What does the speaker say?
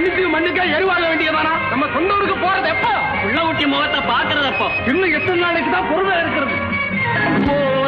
மண்ணுக்கு மண்ணுக்கா எருவாக வேண்டியதானா? நம்ம சொந்த ஊருக்கு போறது எப்போ? உள்ள ஊட்டி முகத்தை பாக்குறது எப்போ? இன்னும் எத்தனை நாளைக்கு தான் பொறுமை இருக்கிறது?